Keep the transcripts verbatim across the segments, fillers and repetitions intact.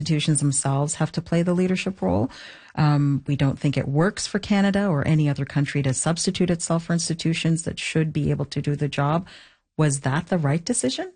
institutions themselves have to play the leadership role. Um, we don't think it works for Canada or any other country to substitute itself for institutions that should be able to do the job. Was that the right decision?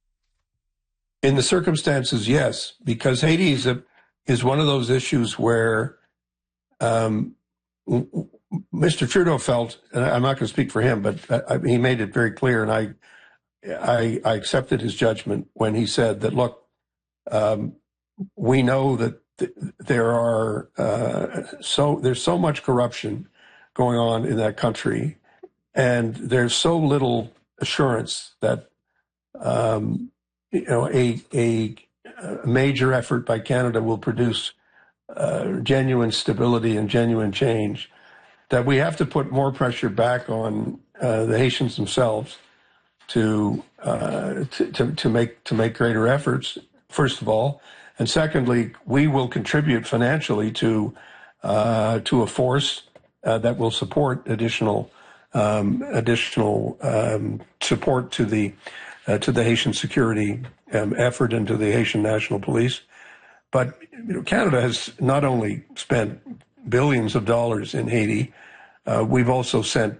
In the circumstances, yes, because Haiti is, a, is one of those issues where um, Mister Trudeau felt, and I'm not going to speak for him, but I, he made it very clear, and I, I, I accepted his judgment when he said that, look, um, we know that th- there are uh, so there's so much corruption going on in that country, and there's so little assurance that um, you know a, a a major effort by Canada will produce uh, genuine stability and genuine change, that we have to put more pressure back on uh, the Haitians themselves to, uh, to to to make to make greater efforts. First of all, and secondly, we will contribute financially to uh, to a force uh, that will support additional um, additional um, support to the uh, to the Haitian security um, effort and to the Haitian National Police. But you know, Canada has not only spent billions of dollars in Haiti, uh, we've also sent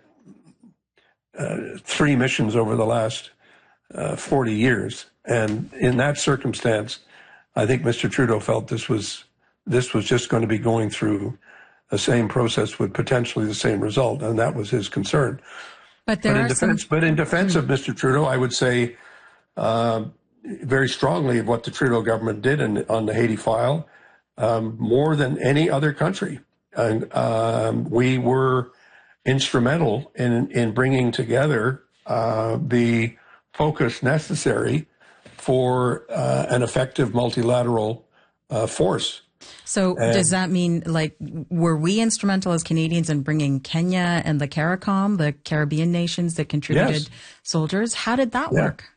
uh, three missions over the last uh, forty years. And in that circumstance, I think Mister Trudeau felt this was this was just going to be going through the same process with potentially the same result, and that was his concern. But there but in are defense, some... but in defense of Mister Trudeau, I would say uh, very strongly of what the Trudeau government did in, on the Haiti file, um, more than any other country, and um, we were instrumental in in bringing together uh, the focus necessary for uh, an effective multilateral uh, force. So and does that mean, like, were we instrumental as Canadians in bringing Kenya and the CARICOM, the Caribbean nations that contributed yes. soldiers? How did that yeah. work?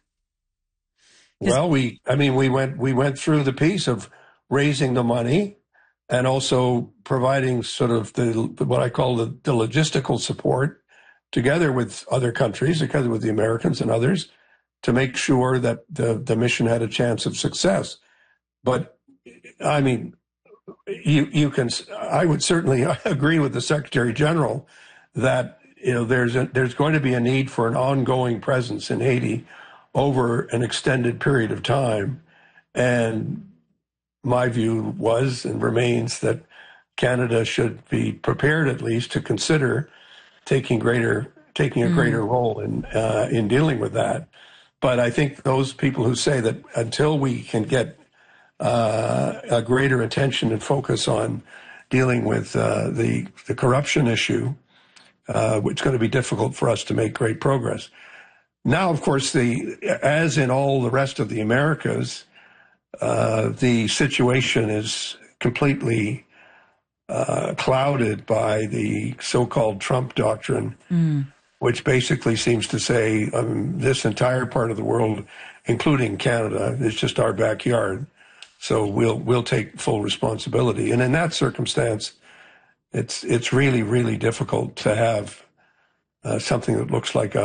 Well, we, I mean, we went we went through the piece of raising the money and also providing sort of the what I call the, the logistical support together with other countries, together with the Americans and others, to make sure that the, the mission had a chance of success. But, I mean, you you can, I would certainly agree with the Secretary General that, you know, there's a, there's going to be a need for an ongoing presence in Haiti over an extended period of time. And my view was and remains that Canada should be prepared at least to consider taking greater taking a greater mm. role in uh, in dealing with that. But I think those people who say that until we can get uh, a greater attention and focus on dealing with uh, the the corruption issue, uh, it's going to be difficult for us to make great progress. Now, of course, the as in all the rest of the Americas, uh, the situation is completely uh, clouded by the so-called Trump doctrine. Mm. Which basically seems to say um, this entire part of the world, including Canada, is just our backyard. So we'll we'll take full responsibility. And in that circumstance, it's it's really, really difficult to have uh, something that looks like a